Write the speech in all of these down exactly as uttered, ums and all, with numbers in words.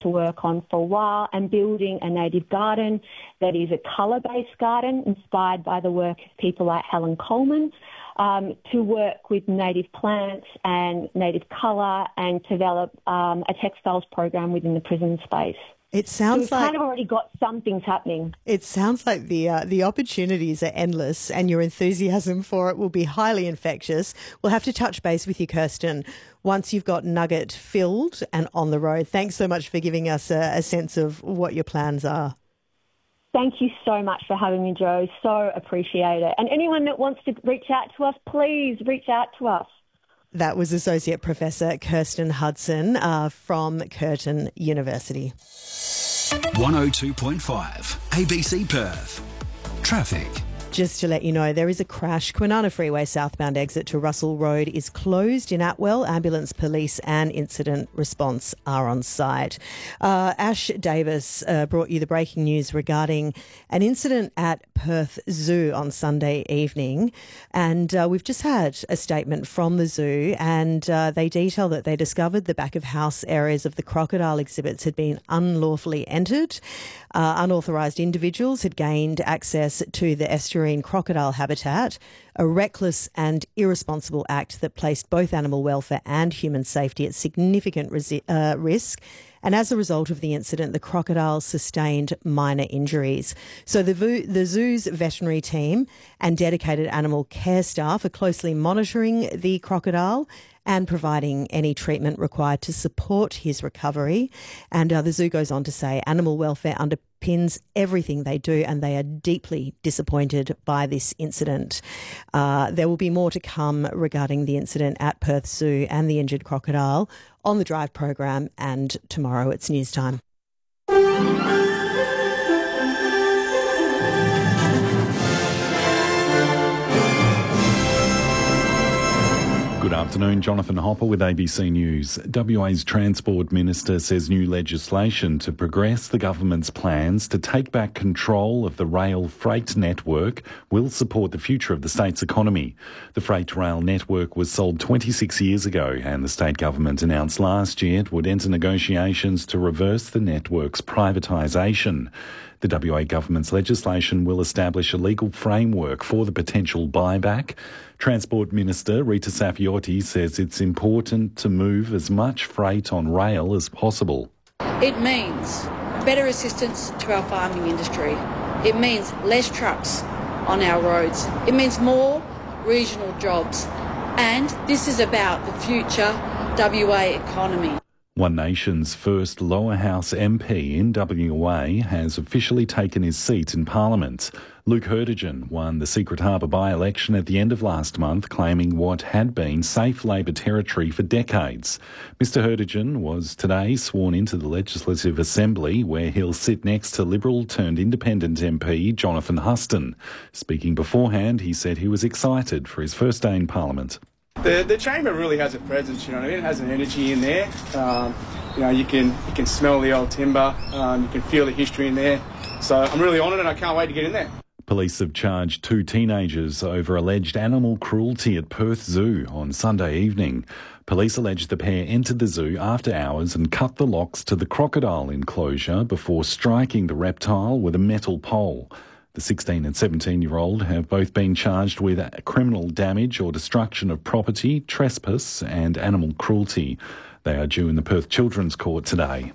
to work on for a while, and building a native garden that is a colour-based garden inspired by the work of people like Helen Coleman, um, to work with native plants and native colour and develop um, a textiles program within the prison space. It sounds so we've like kind of already got some things happening. It sounds like the uh, the opportunities are endless, and your enthusiasm for it will be highly infectious. We'll have to touch base with you, Kirsten, once you've got Nugget filled and on the road. Thanks so much for giving us a, a sense of what your plans are. Thank you so much for having me, Jo. So appreciate it. And anyone that wants to reach out to us, please reach out to us. That was Associate Professor Kirsten Hudson uh, from Curtin University. one oh two point five A B C Perth. Traffic. Just to let you know, there is a crash. Kwinana Freeway southbound exit to Russell Road is closed in Atwell. Ambulance, police and incident response are on site. Uh, Ash Davis uh, brought you the breaking news regarding an incident at Perth Zoo on Sunday evening. And uh, we've just had a statement from the zoo, and uh, they detail that they discovered the back of house areas of the crocodile exhibits had been unlawfully entered. Uh, unauthorised individuals had gained access to the estuarine crocodile habitat, a reckless and irresponsible act that placed both animal welfare and human safety at significant resi- uh, risk. And as a result of the incident, the crocodile sustained minor injuries. So the, vo- the zoo's veterinary team and dedicated animal care staff are closely monitoring the crocodile and providing any treatment required to support his recovery. And uh, the zoo goes on to say animal welfare underpins everything they do, and they are deeply disappointed by this incident. Uh, there will be more to come regarding the incident at Perth Zoo and the injured crocodile on the Drive program, and tomorrow it's news time. Good afternoon, Jonathan Hopper with A B C News. W A's Transport Minister says new legislation to progress the government's plans to take back control of the rail freight network will support the future of the state's economy. The freight rail network was sold twenty-six years ago, and the state government announced last year it would enter negotiations to reverse the network's privatisation. The W A government's legislation will establish a legal framework for the potential buyback. Transport Minister Rita Saffioti says it's important to move as much freight on rail as possible. It means better assistance to our farming industry. It means less trucks on our roads. It means more regional jobs. And this is about the future W A economy. One Nation's first lower house M P in W A has officially taken his seat in Parliament. Luke Hurtigan won the Secret Harbour by-election at the end of last month, claiming what had been safe Labor territory for decades. Mister Hurtigan was today sworn into the Legislative Assembly, where he'll sit next to Liberal-turned-Independent M P Jonathan Huston. Speaking beforehand, he said he was excited for his first day in Parliament. The the chamber really has a presence, you know what I mean? It has an energy in there. Um, you know, you can you can smell the old timber, um, you can feel the history in there. So I'm really honoured and I can't wait to get in there. Police have charged two teenagers over alleged animal cruelty at Perth Zoo on Sunday evening. Police allege the pair entered the zoo after hours and cut the locks to the crocodile enclosure before striking the reptile with a metal pole. The sixteen and seventeen-year-old have both been charged with criminal damage or destruction of property, trespass and animal cruelty. They are due in the Perth Children's Court today.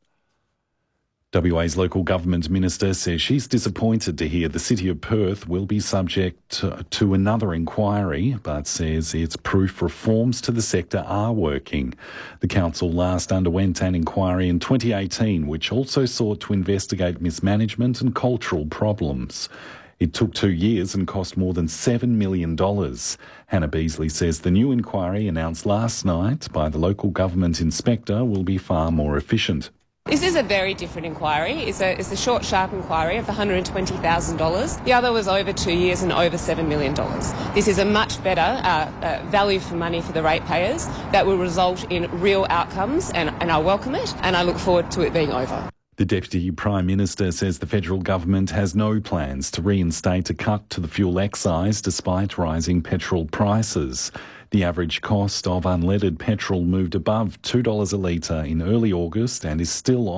W A's local government minister says she's disappointed to hear the City of Perth will be subject to, to another inquiry, but says it's proof reforms to the sector are working. The council last underwent an inquiry in twenty eighteen, which also sought to investigate mismanagement and cultural problems. It took two years and cost more than seven million dollars. Hannah Beasley says the new inquiry announced last night by the local government inspector will be far more efficient. This is a very different inquiry. It's a, it's a short, sharp inquiry of one hundred twenty thousand dollars. The other was over two years and over seven million dollars. This is a much better uh, uh, value for money for the ratepayers that will result in real outcomes, and, and I welcome it, and I look forward to it being over. The Deputy Prime Minister says the federal government has no plans to reinstate a cut to the fuel excise despite rising petrol prices. The average cost of unleaded petrol moved above two dollars a litre in early August and is still on